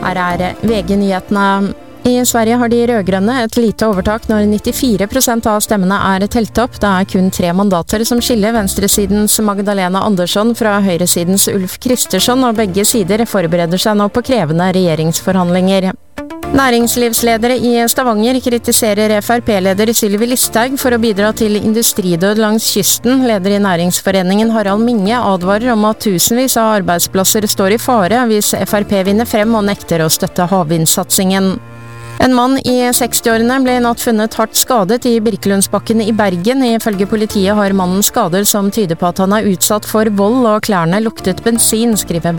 Her VG-nyhetene. I Sverige har de rødgrønne et lite overtak når 94% av stemmene telt opp. Det kun 3 mandater som skiller venstresidens Magdalena Andersson fra høyresidens Ulf Kristersson, og begge sider forbereder seg nå på krevende regjeringsforhandlinger. Næringslivsledere i Stavanger kritiserer FrP-leder Sylvi Listhaug for å bidra til industridød langs kysten. Leder i Næringsforeningen Harald Minge advarer om at tusenvis av arbeidsplasser står i fare hvis FrP vinner frem og nekter å støtte havvindsatsingen. En mann i 60-årene ble i natt funnet hardt skadet i Birkelundsbakken i Bergen. Ifølge politiet har mannen skader som tyder på at han utsatt for vold, og klærne luktet bensin, skriver